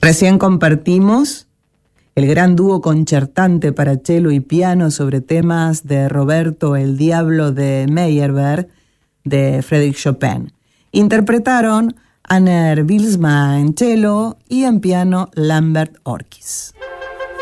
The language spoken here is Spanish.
Recién compartimos el gran dúo concertante para cello y piano sobre temas de Roberto el Diablo de Meyerbeer de Frédéric Chopin. Interpretaron Anner Bylsma en cello y en piano Lambert Orkis.